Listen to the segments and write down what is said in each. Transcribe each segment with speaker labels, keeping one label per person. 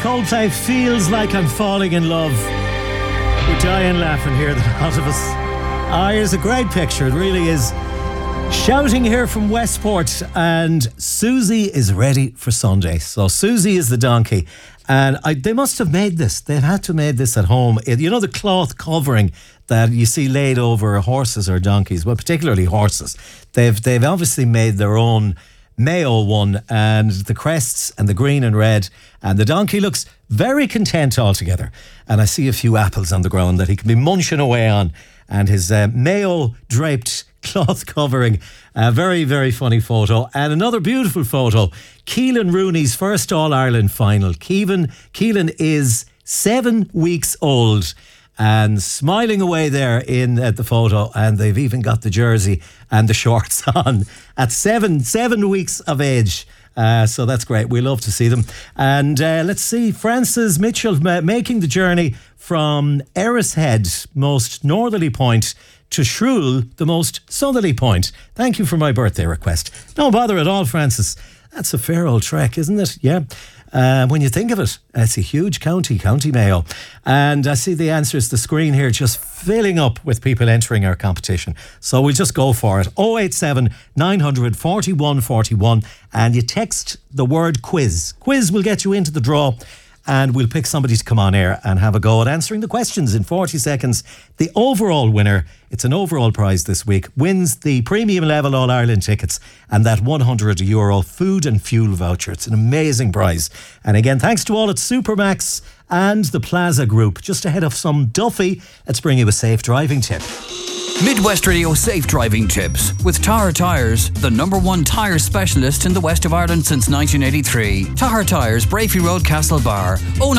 Speaker 1: Coldplay, Feels Like I'm Falling in Love. We're dying laughing here, the lot of us. Here's a great picture, it really is. Shouting here from Westport, and Susie is ready for Sunday. So Susie is the donkey, and they must have made this. They've had to have made this at home. You know the cloth covering that you see laid over horses or donkeys, well, particularly horses. They've obviously made their own Mayo one, and the crests and the green and red, and the donkey looks very content altogether. And I see a few apples on the ground that he can be munching away on, and his Mayo draped cloth covering. A very, very funny photo. And another beautiful photo, Keelan Rooney's first All-Ireland final. Keelan is 7 weeks old and smiling away there in the photo, and they've even got the jersey and the shorts on at seven weeks of age. So that's great. We love to see them. And let's see, Francis Mitchell making the journey from Erishead, most northerly point, to Shrule, the most southerly point. Thank you for my birthday request. No bother at all, Francis. That's a fair old trek, isn't it? Yeah. When you think of it, it's a huge county, County Mayo. And I see the answers, the screen here just filling up with people entering our competition. So we'll just go for it. 087 900 41 41, and you text the word quiz. Quiz will get you into the draw, and we'll pick somebody to come on air and have a go at answering the questions in 40 seconds. The overall winner, it's an overall prize this week, wins the premium level All-Ireland tickets and that €100 food and fuel voucher. It's an amazing prize. And again, thanks to all at Supermax and the Plaza Group. Just ahead of some Duffy, let's bring you a safe driving tip.
Speaker 2: Midwest Radio Safe Driving Tips with Tahar Tyres, the #1 tyre specialist in the west of Ireland since 1983. Tahar Tyres, Brafey Road, Castlebar,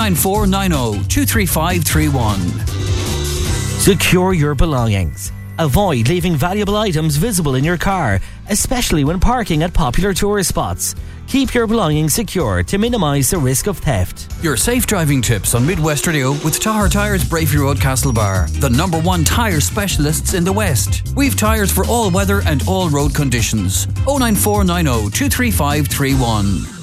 Speaker 2: 09490 23531.
Speaker 3: Secure your belongings. Avoid leaving valuable items visible in your car, especially when parking at popular tourist spots. Keep your belongings secure to minimise the risk of theft.
Speaker 2: Your safe driving tips on Midwest Radio with Tahar Tyres, Brafey Road, Castlebar, the #1 tyre specialists in the West. We've tyres for all weather and all road conditions. 09490 23531.